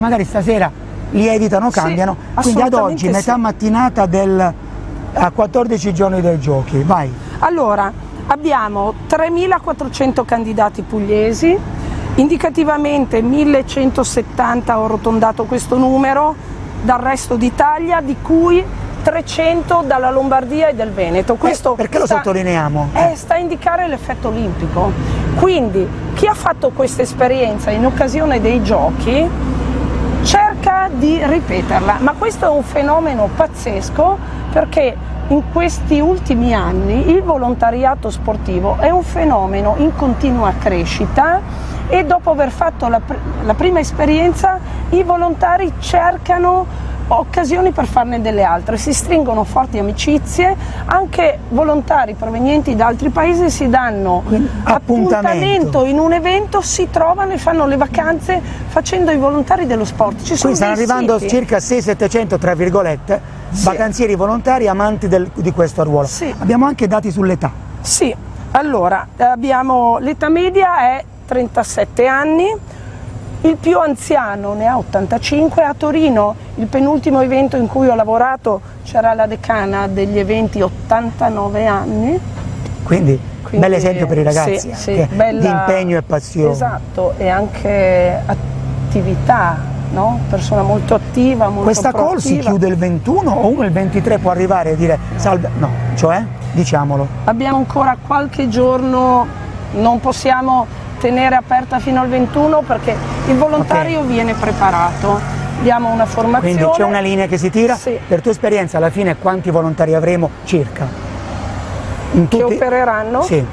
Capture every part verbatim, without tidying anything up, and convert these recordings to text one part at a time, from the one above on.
magari stasera lievitano, cambiano, sì, quindi ad oggi, sì. metà mattinata del, a quattordici giorni dei giochi, vai. Allora, abbiamo tremilaquattrocento candidati pugliesi, indicativamente millecentosettanta, ho arrotondato questo numero, dal resto d'Italia, di cui trecento dalla Lombardia e del Veneto. Questo eh, perché lo sta, sottolineiamo? Eh, sta a indicare l'effetto olimpico. Quindi chi ha fatto questa esperienza in occasione dei giochi cerca di ripeterla, ma questo è un fenomeno pazzesco, perché in questi ultimi anni il volontariato sportivo è un fenomeno in continua crescita e dopo aver fatto la, pr- la prima esperienza i volontari cercano occasioni per farne delle altre, si stringono forti amicizie, anche volontari provenienti da altri paesi si danno appuntamento. appuntamento in un evento, si trovano e fanno le vacanze facendo i volontari dello sport. Ci sono Qui stanno arrivando siti. circa sei settecento, tra virgolette, sì. vacanzieri volontari amanti del, di questo ruolo. Sì. Abbiamo anche dati sull'età. Sì, allora abbiamo l'età media è trentasette anni. Il più anziano ne ha ottantacinque, a Torino il penultimo evento in cui ho lavorato c'era la decana degli eventi, ottantanove anni. Quindi, Quindi bel esempio per i ragazzi, sì, anche, sì, bella, di impegno e passione. Esatto, e anche attività, no? Persona molto attiva, molto Questa call si proattiva. chiude il ventuno o uno il ventitré può arrivare e dire salve? No, cioè, diciamolo. Abbiamo ancora qualche giorno, non possiamo tenere aperta fino al ventuno perché il volontario okay. viene preparato, diamo una formazione. Quindi c'è una linea che si tira? Sì. Per tua esperienza alla fine quanti volontari avremo circa? In che tutti... opereranno? Sì.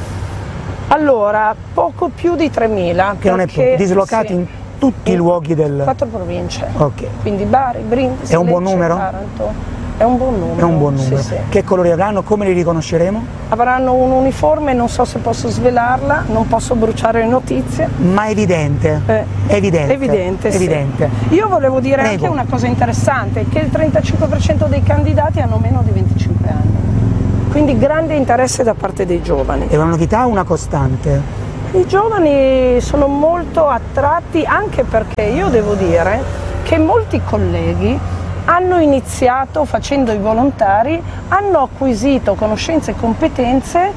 Allora, poco più di tremila. Che non è poco, dislocati sì. in tutti in i luoghi del... quattro province. Ok. Quindi Bari, Brindisi, è un buon Lecce, numero? Taranto. È un buon numero. È un buon numero. Sì, sì. Che colori avranno? Come li riconosceremo? Avranno un uniforme, non so se posso svelarla, non posso bruciare le notizie. Ma evidente. Eh, evidente. Evidente, evidente. Sì. Io volevo dire Prego. anche una cosa interessante, che il trentacinque per cento dei candidati hanno meno di venticinque anni. Quindi grande interesse da parte dei giovani. È una novità o una costante? I giovani sono molto attratti, anche perché io devo dire che molti colleghi hanno iniziato facendo i volontari, hanno acquisito conoscenze e competenze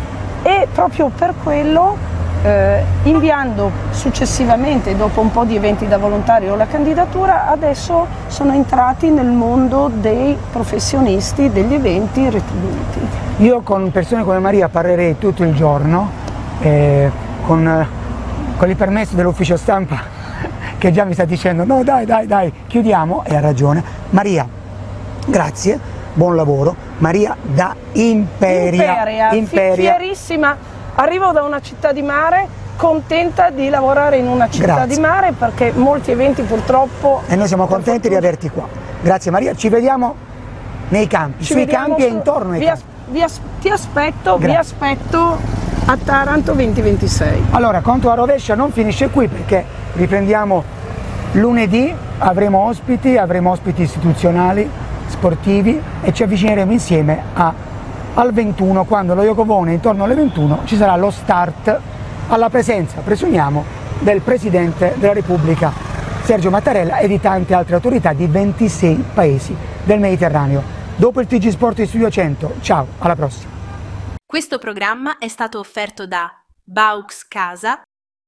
e proprio per quello eh, inviando successivamente, dopo un po' di eventi da volontario, la candidatura, adesso sono entrati nel mondo dei professionisti degli eventi retribuiti. Io con persone come Maria parlerei tutto il giorno, eh, con, con il permesso dell'ufficio stampa che già mi sta dicendo no dai dai dai chiudiamo, e ha ragione. Maria, grazie, buon lavoro. Maria da Imperia. Imperia, Imperia. Fierissima, arrivo da una città di mare, contenta di lavorare in una città grazie. di mare perché molti eventi purtroppo... E noi siamo contenti di averti qua. Grazie Maria, ci vediamo nei campi, ci sui campi su... e intorno ai vi campi. As... Vi as... Ti aspetto, grazie. vi aspetto a Taranto venti ventisei. Allora, conto a rovescia non finisce qui perché riprendiamo lunedì, avremo ospiti, avremo ospiti istituzionali, sportivi e ci avvicineremo insieme a, al ventuno, quando lo Iocovone intorno alle ventuno ci sarà lo start alla presenza, presumiamo, del Presidente della Repubblica Sergio Mattarella e di tante altre autorità di ventisei paesi del Mediterraneo. Dopo il T G Sport di Studio cento, ciao, alla prossima. Questo programma è stato offerto da Baux Casa,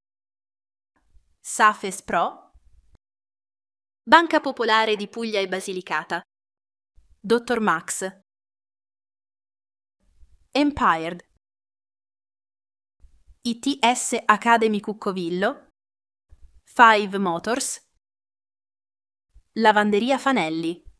Safes Pro, Banca Popolare di Puglia e Basilicata, Dottor Max, Empired, I T S Academy Cuccovillo, Five Motors, Lavanderia Fanelli.